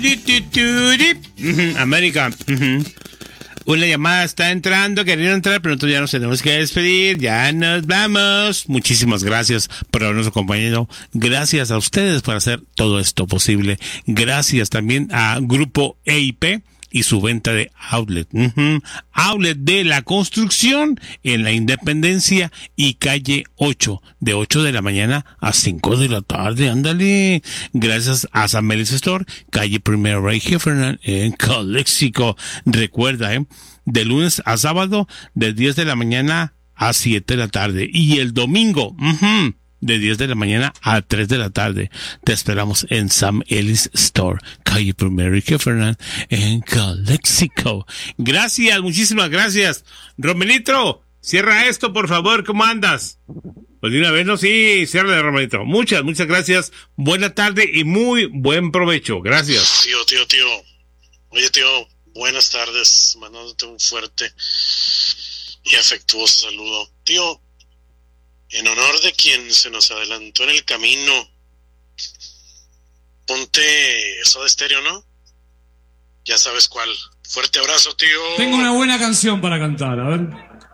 América. Una llamada está entrando, queriendo entrar, pero nosotros ya nos tenemos que despedir. Ya nos vamos. Muchísimas gracias por habernos acompañado. Gracias a ustedes por hacer todo esto posible. Gracias también a Grupo EIP y su venta de outlet. Outlet de la construcción en la Independencia y calle 8, de 8 de la mañana a 5 de la tarde. Ándale. Gracias a San Melis Store, calle Primero Rey Heffernan en Calexico. Recuerda, de lunes a sábado, de 10 de la mañana a 7 de la tarde. Y el domingo, de 10 de la mañana a 3 de la tarde. Te esperamos en Sam Ellis Store, calle Primero y Heffernan, en Calexico. Gracias, muchísimas gracias. Romelito, cierra esto, por favor. ¿Cómo andas? Pues de una vez, ¿no? Sí, cierra, Romelito. Muchas gracias. Buena tarde y muy buen provecho. Gracias. Tío. Oye, tío, buenas tardes. Mandándote un fuerte y afectuoso saludo. Tío, en honor de quien se nos adelantó en el camino, ponte Soda Stereo, ¿no? Ya sabes cuál. Fuerte abrazo, tío. Tengo una buena canción para cantar, a ver.